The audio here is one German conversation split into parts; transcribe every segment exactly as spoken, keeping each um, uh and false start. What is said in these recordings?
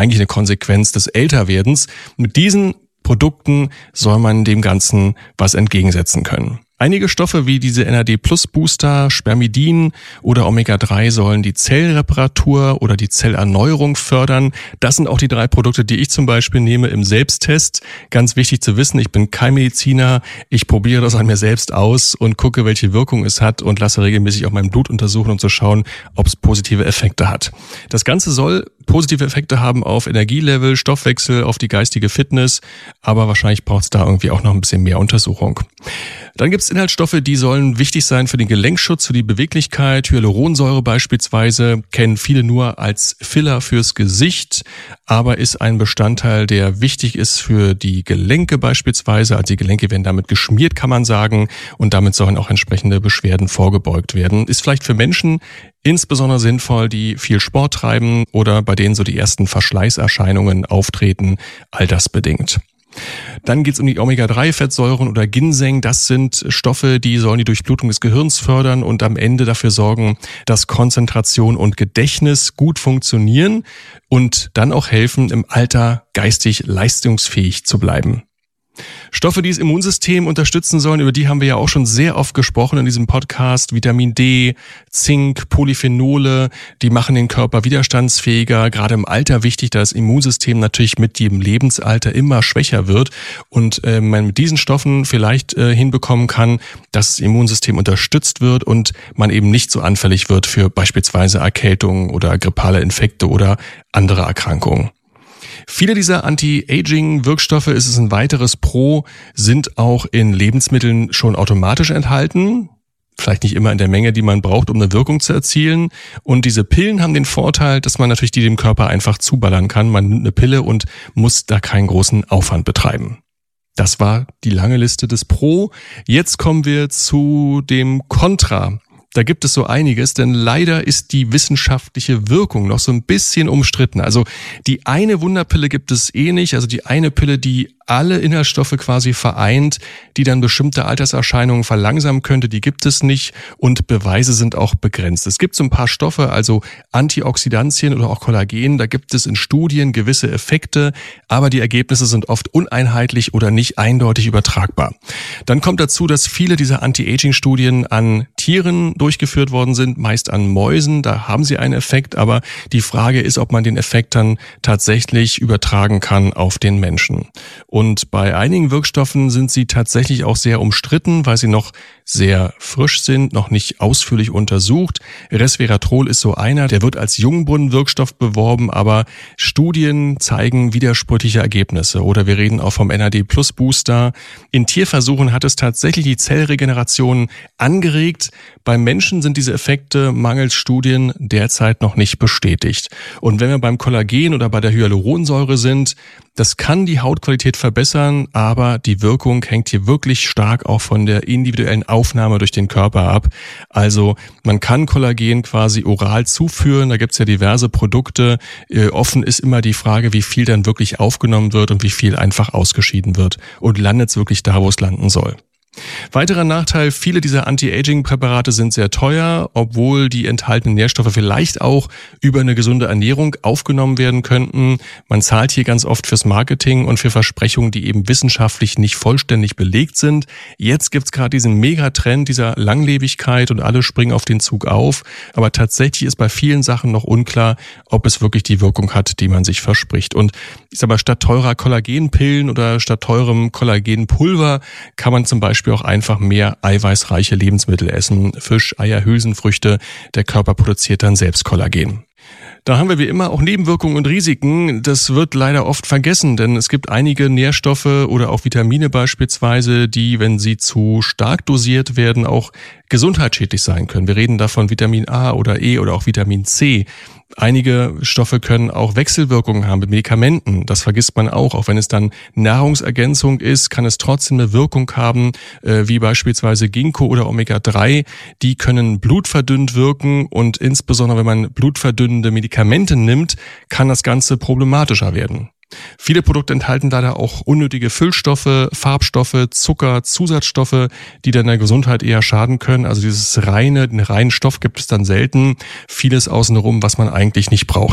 eigentlich eine Konsequenz des Älterwerdens. Mit diesen Produkten soll man dem Ganzen was entgegensetzen können. Einige Stoffe wie diese N A D Plus Booster, Spermidin oder Omega drei sollen die Zellreparatur oder die Zellerneuerung fördern. Das sind auch die drei Produkte, die ich zum Beispiel nehme im Selbsttest. Ganz wichtig zu wissen, ich bin kein Mediziner. Ich probiere das an mir selbst aus und gucke, welche Wirkung es hat und lasse regelmäßig auch mein Blut untersuchen, um zu schauen, ob es positive Effekte hat. Das Ganze soll positive Effekte haben auf Energielevel, Stoffwechsel, auf die geistige Fitness, aber wahrscheinlich braucht es da irgendwie auch noch ein bisschen mehr Untersuchung. Dann gibt es Inhaltsstoffe, die sollen wichtig sein für den Gelenkschutz, für die Beweglichkeit. Hyaluronsäure beispielsweise kennen viele nur als Filler fürs Gesicht, aber ist ein Bestandteil, der wichtig ist für die Gelenke beispielsweise. Also die Gelenke werden damit geschmiert, kann man sagen, und damit sollen auch entsprechende Beschwerden vorgebeugt werden. Ist vielleicht für Menschen insbesondere sinnvoll, die viel Sport treiben oder bei denen so die ersten Verschleißerscheinungen auftreten, altersbedingt. Dann geht es um die Omega drei Fettsäuren oder Ginseng. Das sind Stoffe, die sollen die Durchblutung des Gehirns fördern und am Ende dafür sorgen, dass Konzentration und Gedächtnis gut funktionieren und dann auch helfen, im Alter geistig leistungsfähig zu bleiben. Stoffe, die das Immunsystem unterstützen sollen, über die haben wir ja auch schon sehr oft gesprochen in diesem Podcast. Vitamin D, Zink, Polyphenole, die machen den Körper widerstandsfähiger. Gerade im Alter wichtig, da das Immunsystem natürlich mit jedem Lebensalter immer schwächer wird und äh, man mit diesen Stoffen vielleicht äh, hinbekommen kann, dass das Immunsystem unterstützt wird und man eben nicht so anfällig wird für beispielsweise Erkältungen oder grippale Infekte oder andere Erkrankungen. Viele dieser Anti-Aging-Wirkstoffe, ist es ein weiteres Pro, sind auch in Lebensmitteln schon automatisch enthalten. Vielleicht nicht immer in der Menge, die man braucht, um eine Wirkung zu erzielen. Und diese Pillen haben den Vorteil, dass man natürlich die dem Körper einfach zuballern kann. Man nimmt eine Pille und muss da keinen großen Aufwand betreiben. Das war die lange Liste des Pro. Jetzt kommen wir zu dem Contra. Da gibt es so einiges, denn leider ist die wissenschaftliche Wirkung noch so ein bisschen umstritten. Also die eine Wunderpille gibt es eh nicht, also die eine Pille, die alle Inhaltsstoffe quasi vereint, die dann bestimmte Alterserscheinungen verlangsamen könnte, die gibt es nicht und Beweise sind auch begrenzt. Es gibt so ein paar Stoffe, also Antioxidantien oder auch Kollagen, da gibt es in Studien gewisse Effekte, aber die Ergebnisse sind oft uneinheitlich oder nicht eindeutig übertragbar. Dann kommt dazu, dass viele dieser Anti-Aging-Studien an Tieren durchgeführt worden sind, meist an Mäusen, da haben sie einen Effekt, aber die Frage ist, ob man den Effekt dann tatsächlich übertragen kann auf den Menschen. Und bei einigen Wirkstoffen sind sie tatsächlich auch sehr umstritten, weil sie noch sehr frisch sind, noch nicht ausführlich untersucht. Resveratrol ist so einer, der wird als Jungbrunnenwirkstoff beworben, aber Studien zeigen widersprüchliche Ergebnisse. Oder wir reden auch vom N A D Plus Booster. In Tierversuchen hat es tatsächlich die Zellregeneration angeregt. Beim Menschen sind diese Effekte mangels Studien derzeit noch nicht bestätigt. Und wenn wir beim Kollagen oder bei der Hyaluronsäure sind, das kann die Hautqualität verbessern, aber die Wirkung hängt hier wirklich stark auch von der individuellen Aufnahme durch den Körper ab. Also man kann Kollagen quasi oral zuführen, da gibt's ja diverse Produkte. Äh, offen ist immer die Frage, wie viel dann wirklich aufgenommen wird und wie viel einfach ausgeschieden wird und landet es wirklich da, wo es landen soll. Weiterer Nachteil, viele dieser Anti-Aging-Präparate sind sehr teuer, obwohl die enthaltenen Nährstoffe vielleicht auch über eine gesunde Ernährung aufgenommen werden könnten. Man zahlt hier ganz oft fürs Marketing und für Versprechungen, die eben wissenschaftlich nicht vollständig belegt sind. Jetzt gibt's gerade diesen Megatrend dieser Langlebigkeit und alle springen auf den Zug auf. Aber tatsächlich ist bei vielen Sachen noch unklar, ob es wirklich die Wirkung hat, die man sich verspricht. Und ich sag mal, statt teurer Kollagenpillen oder statt teurem Kollagenpulver kann man zum Beispiel auch einfach mehr eiweißreiche Lebensmittel essen. Fisch, Eier, Hülsenfrüchte. Der Körper produziert dann selbst Kollagen. Da haben wir wie immer auch Nebenwirkungen und Risiken. Das wird leider oft vergessen, denn es gibt einige Nährstoffe oder auch Vitamine beispielsweise, die, wenn sie zu stark dosiert werden, auch gesundheitsschädlich sein können. Wir reden davon Vitamin A oder E oder auch Vitamin C. Einige Stoffe können auch Wechselwirkungen haben mit Medikamenten. Das vergisst man auch. Auch wenn es dann Nahrungsergänzung ist, kann es trotzdem eine Wirkung haben, äh, wie beispielsweise Ginkgo oder Omega drei. Die können blutverdünnt wirken und insbesondere wenn man blutverdünnende Medikamente nimmt, kann das Ganze problematischer werden. Viele Produkte enthalten leider auch unnötige Füllstoffe, Farbstoffe, Zucker, Zusatzstoffe, die dann der Gesundheit eher schaden können. Also dieses reine, den reinen Stoff gibt es dann selten. Vieles außenrum, was man eigentlich nicht braucht.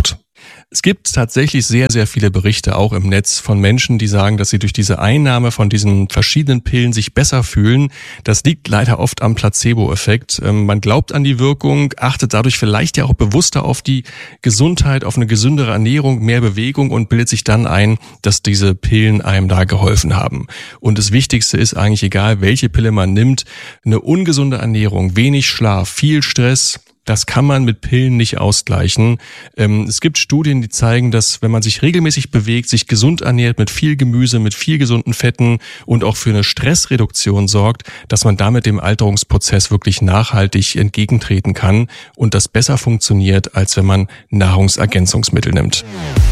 Es gibt tatsächlich sehr, sehr viele Berichte auch im Netz von Menschen, die sagen, dass sie durch diese Einnahme von diesen verschiedenen Pillen sich besser fühlen. Das liegt leider oft am Placebo-Effekt. Man glaubt an die Wirkung, achtet dadurch vielleicht ja auch bewusster auf die Gesundheit, auf eine gesündere Ernährung, mehr Bewegung und bildet sich dann ein, dass diese Pillen einem da geholfen haben. Und das Wichtigste ist eigentlich, egal welche Pille man nimmt, eine ungesunde Ernährung, wenig Schlaf, viel Stress, das kann man mit Pillen nicht ausgleichen. Ähm, es gibt Studien, die zeigen, dass wenn man sich regelmäßig bewegt, sich gesund ernährt, mit viel Gemüse, mit viel gesunden Fetten und auch für eine Stressreduktion sorgt, dass man damit dem Alterungsprozess wirklich nachhaltig entgegentreten kann und das besser funktioniert, als wenn man Nahrungsergänzungsmittel nimmt.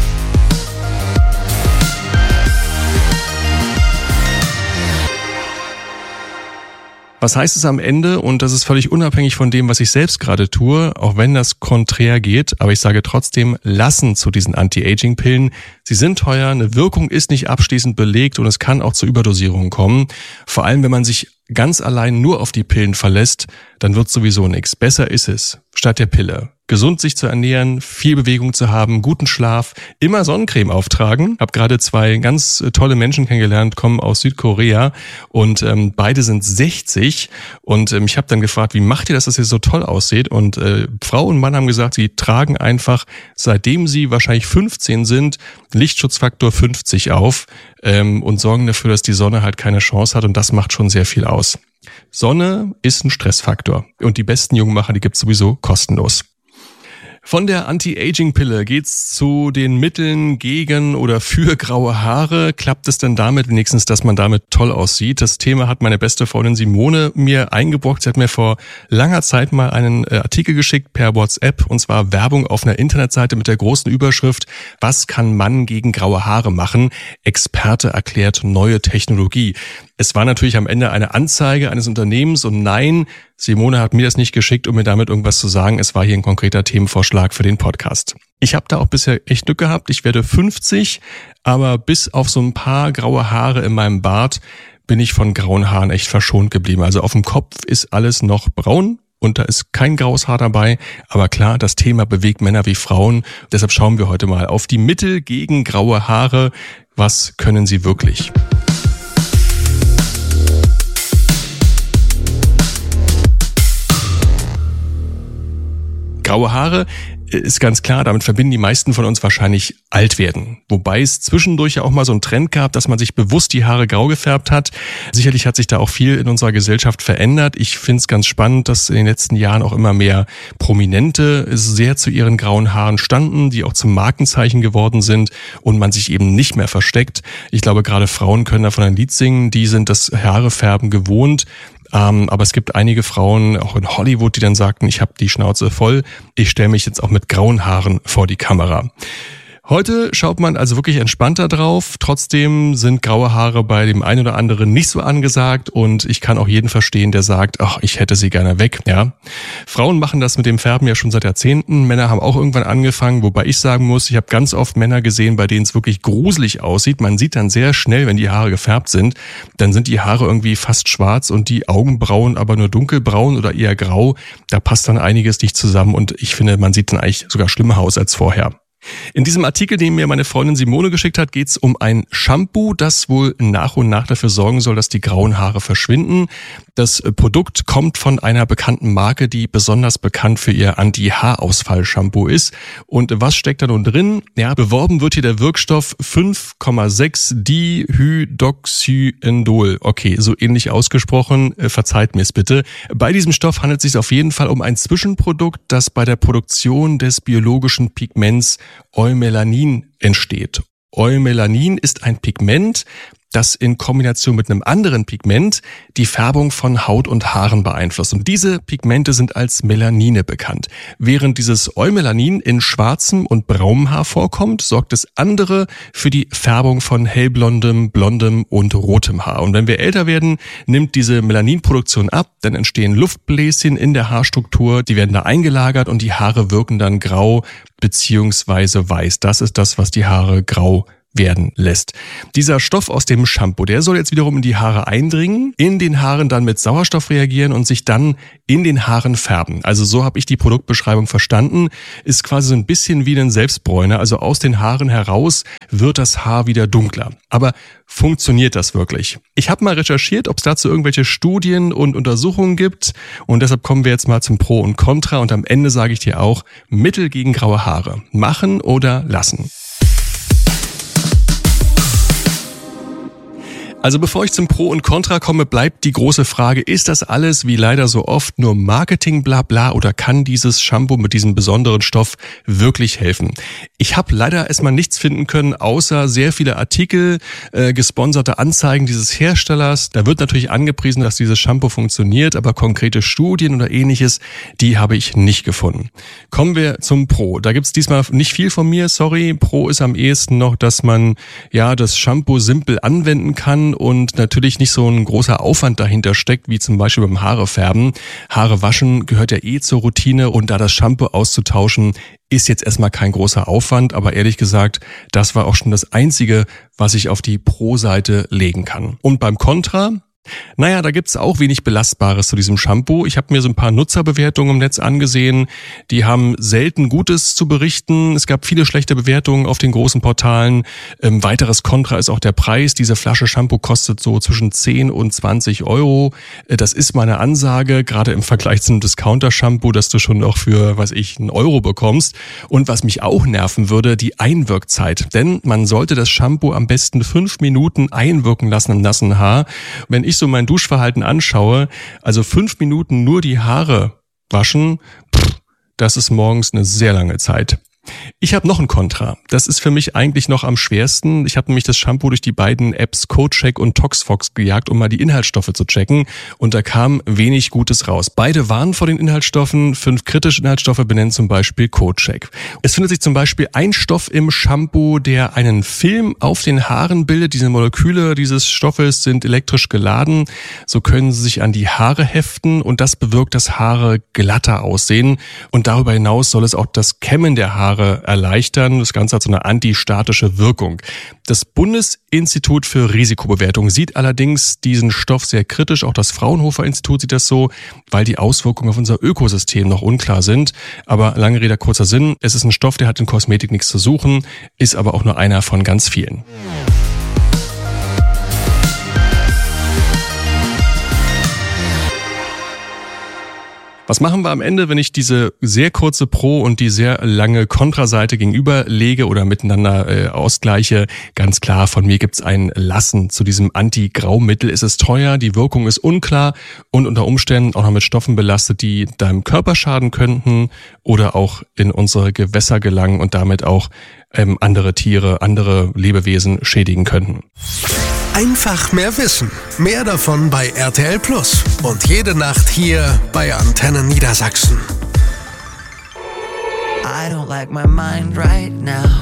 Was heißt es am Ende? Und das ist völlig unabhängig von dem, was ich selbst gerade tue, auch wenn das konträr geht. Aber ich sage trotzdem, lassen zu diesen Anti-Aging-Pillen. Sie sind teuer, eine Wirkung ist nicht abschließend belegt und es kann auch zu Überdosierungen kommen. Vor allem, wenn man sich ganz allein nur auf die Pillen verlässt, dann wird sowieso nichts. Besser ist es, statt der Pille gesund sich zu ernähren, viel Bewegung zu haben, guten Schlaf, immer Sonnencreme auftragen. Hab gerade zwei ganz tolle Menschen kennengelernt, kommen aus Südkorea und ähm, beide sind sechzig und ähm, ich habe dann gefragt, wie macht ihr das, dass ihr so toll aussieht? Und äh, Frau und Mann haben gesagt, sie tragen einfach, seitdem sie wahrscheinlich fünfzehn sind, Lichtschutzfaktor fünfzig auf ähm, und sorgen dafür, dass die Sonne halt keine Chance hat und das macht schon sehr viel aus. Sonne ist ein Stressfaktor und die besten Jungmacher, die gibt's sowieso kostenlos. Von der Anti-Aging-Pille geht's zu den Mitteln gegen oder für graue Haare. Klappt es denn damit wenigstens, dass man damit toll aussieht? Das Thema hat meine beste Freundin Simone mir eingebrockt. Sie hat mir vor langer Zeit mal einen Artikel geschickt per WhatsApp, und zwar Werbung auf einer Internetseite mit der großen Überschrift: Was kann Mann gegen graue Haare machen? Experte erklärt neue Technologie. Es war natürlich am Ende eine Anzeige eines Unternehmens und nein, Simone hat mir das nicht geschickt, um mir damit irgendwas zu sagen. Es war hier ein konkreter Themenvorschlag für den Podcast. Ich habe da auch bisher echt Glück gehabt. Ich werde fünfzig, aber bis auf so ein paar graue Haare in meinem Bart bin ich von grauen Haaren echt verschont geblieben. Also auf dem Kopf ist alles noch braun und da ist kein graues Haar dabei. Aber klar, das Thema bewegt Männer wie Frauen. Deshalb schauen wir heute mal auf die Mittel gegen graue Haare. Was können sie wirklich? Graue Haare ist ganz klar, damit verbinden die meisten von uns wahrscheinlich alt werden. Wobei es zwischendurch ja auch mal so einen Trend gab, dass man sich bewusst die Haare grau gefärbt hat. Sicherlich hat sich da auch viel in unserer Gesellschaft verändert. Ich finde es ganz spannend, dass in den letzten Jahren auch immer mehr Prominente sehr zu ihren grauen Haaren standen, die auch zum Markenzeichen geworden sind und man sich eben nicht mehr versteckt. Ich glaube, gerade Frauen können davon ein Lied singen, die sind das Haarefärben gewohnt. Ähm, aber es gibt einige Frauen, auch in Hollywood, die dann sagten, ich habe die Schnauze voll, ich stelle mich jetzt auch mit grauen Haaren vor die Kamera. Heute schaut man also wirklich entspannter drauf. Trotzdem sind graue Haare bei dem einen oder anderen nicht so angesagt und ich kann auch jeden verstehen, der sagt, ach, ich hätte sie gerne weg. Ja, Frauen machen das mit dem Färben ja schon seit Jahrzehnten. Männer haben auch irgendwann angefangen, wobei ich sagen muss, ich habe ganz oft Männer gesehen, bei denen es wirklich gruselig aussieht. Man sieht dann sehr schnell, wenn die Haare gefärbt sind, dann sind die Haare irgendwie fast schwarz und die Augenbrauen aber nur dunkelbraun oder eher grau. Da passt dann einiges nicht zusammen und ich finde, man sieht dann eigentlich sogar schlimmer aus als vorher. In diesem Artikel, den mir meine Freundin Simone geschickt hat, geht es um ein Shampoo, das wohl nach und nach dafür sorgen soll, dass die grauen Haare verschwinden. Das Produkt kommt von einer bekannten Marke, die besonders bekannt für ihr Anti-Haarausfall-Shampoo ist. Und was steckt da nun drin? Ja, beworben wird hier der Wirkstoff fünf Komma sechs Dihydroxyendol. Okay, so ähnlich ausgesprochen, verzeiht mir es bitte. Bei diesem Stoff handelt es sich auf jeden Fall um ein Zwischenprodukt, das bei der Produktion des biologischen Pigments Eumelanin entsteht. Eumelanin ist ein Pigment, das in Kombination mit einem anderen Pigment die Färbung von Haut und Haaren beeinflusst. Und diese Pigmente sind als Melanine bekannt. Während dieses Eumelanin in schwarzem und braunem Haar vorkommt, sorgt es andere für die Färbung von hellblondem, blondem und rotem Haar. Und wenn wir älter werden, nimmt diese Melaninproduktion ab, dann entstehen Luftbläschen in der Haarstruktur, die werden da eingelagert und die Haare wirken dann grau beziehungsweise weiß. Das ist das, was die Haare grau werden lässt. Dieser Stoff aus dem Shampoo, der soll jetzt wiederum in die Haare eindringen, in den Haaren dann mit Sauerstoff reagieren und sich dann in den Haaren färben. Also so habe ich die Produktbeschreibung verstanden. Ist quasi so ein bisschen wie ein Selbstbräuner. Also aus den Haaren heraus wird das Haar wieder dunkler. Aber funktioniert das wirklich? Ich habe mal recherchiert, ob es dazu irgendwelche Studien und Untersuchungen gibt. Und deshalb kommen wir jetzt mal zum Pro und Contra. Und am Ende sage ich dir auch, Mittel gegen graue Haare. Machen oder lassen? Also bevor ich zum Pro und Contra komme, bleibt die große Frage, ist das alles wie leider so oft nur Marketing bla bla oder kann dieses Shampoo mit diesem besonderen Stoff wirklich helfen? Ich habe leider erstmal nichts finden können, außer sehr viele Artikel, äh, gesponserte Anzeigen dieses Herstellers. Da wird natürlich angepriesen, dass dieses Shampoo funktioniert, aber konkrete Studien oder ähnliches, die habe ich nicht gefunden. Kommen wir zum Pro. Da gibt's diesmal nicht viel von mir, sorry. Pro ist am ehesten noch, dass man ja das Shampoo simpel anwenden kann und natürlich nicht so ein großer Aufwand dahinter steckt, wie zum Beispiel beim Haarefärben. Haare waschen gehört ja eh zur Routine und da das Shampoo auszutauschen, ist jetzt erstmal kein großer Aufwand, aber ehrlich gesagt, das war auch schon das Einzige, was ich auf die Pro-Seite legen kann. Und beim Contra? Naja, da gibt's auch wenig Belastbares zu diesem Shampoo. Ich habe mir so ein paar Nutzerbewertungen im Netz angesehen. Die haben selten Gutes zu berichten. Es gab viele schlechte Bewertungen auf den großen Portalen. Ähm, weiteres Kontra ist auch der Preis. Diese Flasche Shampoo kostet so zwischen zehn und zwanzig Euro. Äh, das ist meine Ansage, gerade im Vergleich zum Discounter-Shampoo, das du schon noch für, weiß ich, einen Euro bekommst. Und was mich auch nerven würde, die Einwirkzeit. Denn man sollte das Shampoo am besten fünf Minuten einwirken lassen im nassen Haar. Wenn ich so mein Duschverhalten anschaue, also fünf Minuten nur die Haare waschen, pff, das ist morgens eine sehr lange Zeit. Ich habe noch ein Kontra. Das ist für mich eigentlich noch am schwersten. Ich habe nämlich das Shampoo durch die beiden Apps CodeCheck und ToxFox gejagt, um mal die Inhaltsstoffe zu checken. Und da kam wenig Gutes raus. Beide warnen vor den Inhaltsstoffen. Fünf kritische Inhaltsstoffe benennen zum Beispiel CodeCheck. Es findet sich zum Beispiel ein Stoff im Shampoo, der einen Film auf den Haaren bildet. Diese Moleküle dieses Stoffes sind elektrisch geladen. So können sie sich an die Haare heften und das bewirkt, dass Haare glatter aussehen. Und darüber hinaus soll es auch das Kämmen der Haare erleichtern. Das Ganze hat so eine antistatische Wirkung. Das Bundesinstitut für Risikobewertung sieht allerdings diesen Stoff sehr kritisch. Auch das Fraunhofer Institut sieht das so, weil die Auswirkungen auf unser Ökosystem noch unklar sind. Aber lange Rede, kurzer Sinn. Es ist ein Stoff, der hat in Kosmetik nichts zu suchen, ist aber auch nur einer von ganz vielen. Was machen wir am Ende, wenn ich diese sehr kurze Pro- und die sehr lange Kontraseite gegenüberlege oder miteinander äh, ausgleiche? Ganz klar, von mir gibt's ein Lassen zu diesem Anti-Graumittel. Es ist teuer, die Wirkung ist unklar und unter Umständen auch noch mit Stoffen belastet, die deinem Körper schaden könnten oder auch in unsere Gewässer gelangen und damit auch ähm, andere Tiere, andere Lebewesen schädigen könnten. Einfach mehr Wissen. Mehr davon bei R T L Plus und jede Nacht hier bei Antenne Niedersachsen. I don't like my mind right now.